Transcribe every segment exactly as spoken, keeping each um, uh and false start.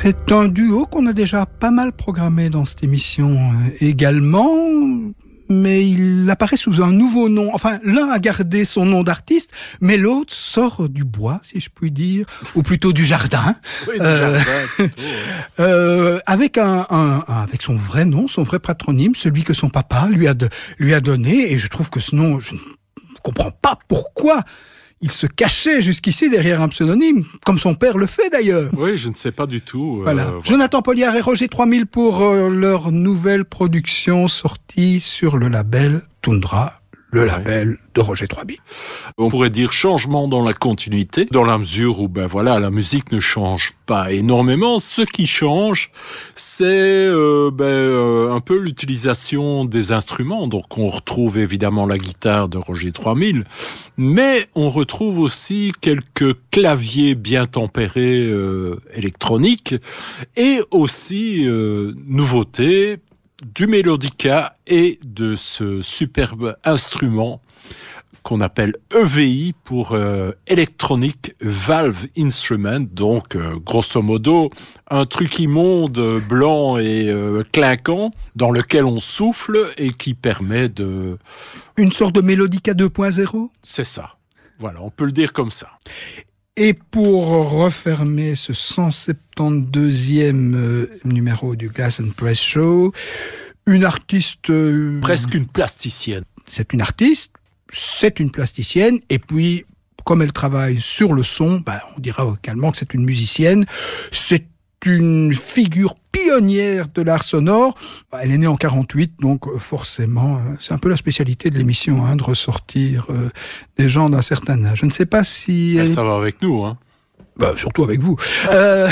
C'est un duo qu'on a déjà pas mal programmé dans cette émission également, mais il apparaît sous un nouveau nom. Enfin, l'un a gardé son nom d'artiste, mais l'autre sort du bois, si je puis dire, ou plutôt du jardin. Oui, du euh, jardin, plutôt. euh, avec un, un, un, avec son vrai nom, son vrai patronyme, celui que son papa lui a de, lui a donné. Et je trouve que ce nom, je ne comprends pas pourquoi il se cachait jusqu'ici derrière un pseudonyme, comme son père le fait d'ailleurs. Oui, je ne sais pas du tout. Euh, Voilà. voilà. Jonathan Poliard et Roger trois mille pour euh, leur nouvelle production sortie sur le label Tundra, le label de Roger trois mille. On pourrait dire changement dans la continuité, dans la mesure où ben voilà, la musique ne change pas énormément. Ce qui change, c'est euh, ben, euh, un peu l'utilisation des instruments. Donc on retrouve évidemment la guitare de Roger trois mille, mais on retrouve aussi quelques claviers bien tempérés euh, électroniques et aussi euh, nouveautés du mélodica et de ce superbe instrument qu'on appelle E V I pour euh, Electronic Valve Instrument, donc euh, grosso modo un truc immonde, blanc et euh, clinquant, dans lequel on souffle et qui permet de... Une sorte de Mélodica deux point zéro ? C'est ça. Voilà, on peut le dire comme ça. Et pour refermer ce cent soixante-douzième euh, numéro du Glass and Press Show, une artiste... Euh, Presque une plasticienne. C'est une artiste, c'est une plasticienne, et puis, comme elle travaille sur le son, ben, on dira également que c'est une musicienne. C'est une figure pionnière de l'art sonore. Elle est née en quarante-huit, donc forcément, euh, c'est un peu la spécialité de l'émission, hein, de ressortir euh, des gens d'un certain âge. Je ne sais pas si... Ben, ça va avec nous, hein. Bah, surtout avec vous. euh...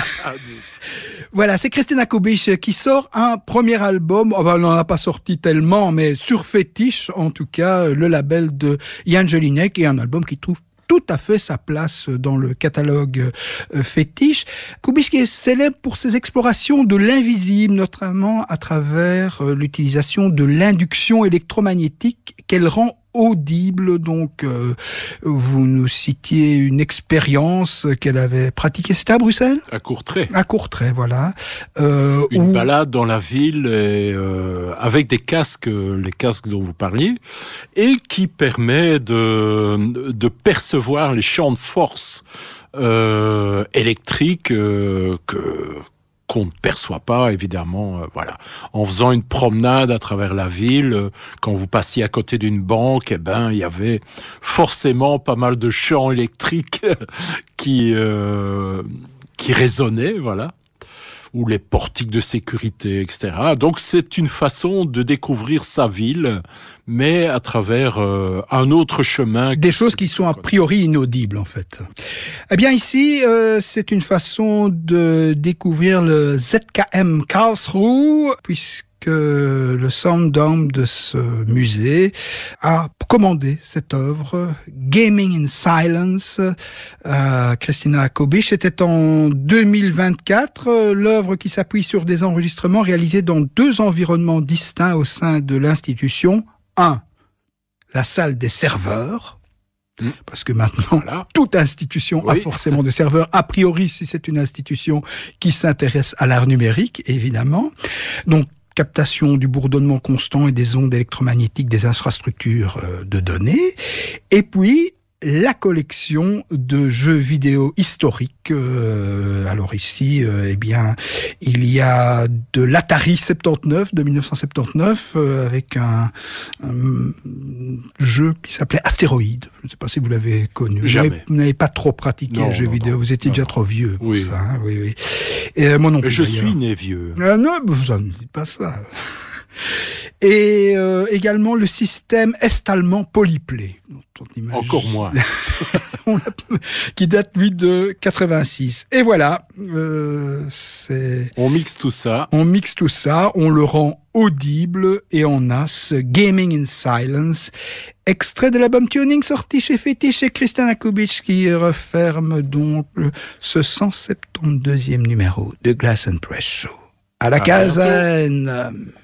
Voilà, c'est Christina Kubich qui sort un premier album. Oh ben, elle n'en a pas sorti tellement, mais sur Fétiche, en tout cas, le label de Jan Jelinek, et un album qui trouve tout à fait sa place dans le catalogue euh, Fétiche. Kubich qui est célèbre pour ses explorations de l'invisible, notamment à travers euh, l'utilisation de l'induction électromagnétique qu'elle rend audible. Donc, euh, vous nous citiez une expérience qu'elle avait pratiquée. C'était à Bruxelles ? À Courtrai. À Courtrai, voilà. Euh, une où... balade dans la ville et, euh, avec des casques, les casques dont vous parliez, et qui permet de, de percevoir les champs de force euh, électriques euh, que qu'on ne perçoit pas, évidemment, euh, voilà. En faisant une promenade à travers la ville, euh, quand vous passiez à côté d'une banque, eh ben, il y avait forcément pas mal de champs électriques qui, euh, qui résonnaient, voilà. Ou les portiques de sécurité, et cetera. Donc c'est une façon de découvrir sa ville, mais à travers euh, un autre chemin. Des choses qui sont a priori inaudibles, en fait. Eh bien ici, euh, c'est une façon de découvrir le Z K M Karlsruhe, puisque le Sounddome de ce musée a commandé cette œuvre, Gaming in Silence, à Christina Kubich. C'était en deux mille vingt-quatre, l'œuvre qui s'appuie sur des enregistrements réalisés dans deux environnements distincts au sein de l'institution. Un, la salle des serveurs, parce que maintenant, voilà. Toute institution oui. a forcément des serveurs, a priori si c'est une institution qui s'intéresse à l'art numérique, évidemment. Donc, captation du bourdonnement constant et des ondes électromagnétiques des infrastructures de données, et puis la collection de jeux vidéo historiques. Euh, alors ici, euh, eh bien, il y a de l'Atari soixante-dix-neuf de mille neuf cent soixante-dix-neuf euh, avec un, un jeu qui s'appelait Astéroïde. Je ne sais pas si vous l'avez connu. Jamais. Vous n'avez pas trop pratiqué non, le jeu non, vidéo. Non, vous étiez non, déjà non. trop vieux pour oui. ça. Hein, oui, oui. Et euh, moi non plus. Je d'ailleurs. suis né vieux. Euh, non, vous en dites pas ça. Et euh, également le système est-allemand Polyplay. Encore moins. Qui date, lui, de quatre-vingt-six. Et voilà, euh, c'est... On mixe tout ça. On mixe tout ça, on le rend audible, et on a ce Gaming in Silence, extrait de l'album Tuning sorti chez Fétiche, chez Christina Kubich, qui referme donc ce cent soixante-douzième numéro de Glass and Press Show. À la à caserne.